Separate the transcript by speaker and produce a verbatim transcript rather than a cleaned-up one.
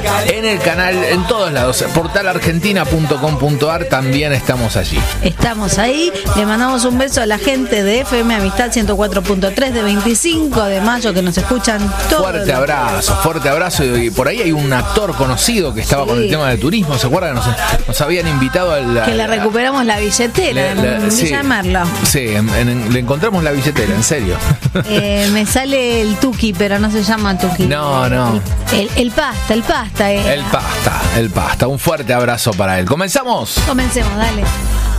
Speaker 1: en el canal, en todos lados, portal argentina punto com punto ar, también estamos allí.
Speaker 2: Estamos ahí, le mandamos un beso a la gente de F M Amistad ciento cuatro punto tres de veinticinco de mayo que nos escuchan todos.
Speaker 1: Fuerte abrazo, fuerte abrazo. Y por ahí hay un actor conocido que estaba sí. con el tema del turismo, ¿se acuerdan? Nos, nos habían invitado a la...
Speaker 2: Que le recuperamos la billetera, le, le, en sí, Villa Merlo.
Speaker 1: Sí, en, en, le encontramos la billetera, en serio.
Speaker 2: Eh, me sale el Tuki, pero no se llama Tuki.
Speaker 1: No, no.
Speaker 2: El, el, el pasta, el pasta. Eh.
Speaker 1: El pasta, el pasta. Un fuerte abrazo para él. ¿Comenzamos?
Speaker 2: Comencemos, dale.